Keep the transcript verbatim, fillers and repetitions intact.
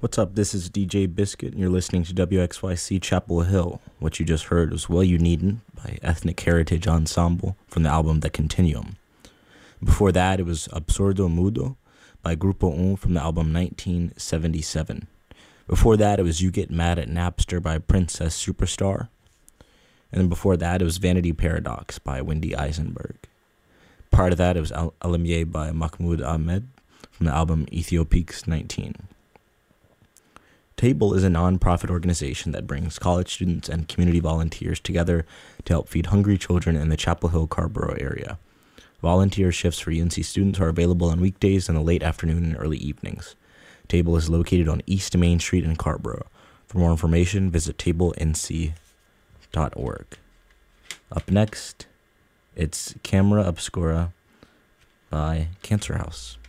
What's up? This is D J Biscuit, and you're listening to W X Y C Chapel Hill. What you just heard was Well You Needn't by Ethnic Heritage Ensemble from the album The Continuum. Before that, it was Absurdo Mudo by Grupo Un from the album nineteen seventy-seven. Before that, it was You Get Mad at Napster by Princess Superstar. And then before that, it was Vanity Paradox by Wendy Eisenberg. Part of that, it was Al- Alamier by Mahmoud Ahmed from the album Ethiopiques nineteen. Table is a non-profit organization that brings college students and community volunteers together to help feed hungry children in the Chapel Hill-Carborough area. Volunteer shifts for U N C students are available on weekdays in the late afternoon and early evenings. Table is located on East Main Street in Carborough. For more information, visit table n c dot org. Up next, it's Camera Obscura by Cancer House.